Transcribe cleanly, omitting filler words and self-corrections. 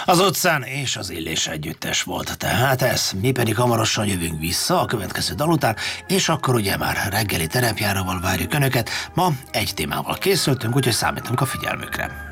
Az utcán és az Illés együttes volt tehát ez. Mi pedig hamarosan jövünk vissza a következő dal után, és akkor ugye már reggeli terepjáróval várjuk Önöket. Ma egy témával készültünk, úgyhogy számítunk a figyelmükre.